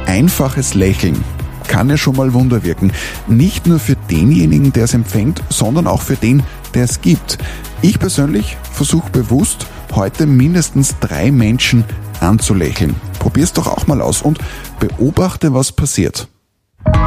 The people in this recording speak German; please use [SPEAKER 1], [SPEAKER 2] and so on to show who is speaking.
[SPEAKER 1] einfaches Lächeln kann ja schon mal Wunder wirken. Nicht nur für denjenigen, der es empfängt, sondern auch für den, der es gibt. Ich persönlich versuche bewusst, heute mindestens 3 Menschen anzulächeln. Probier's doch auch mal aus und beobachte, was passiert.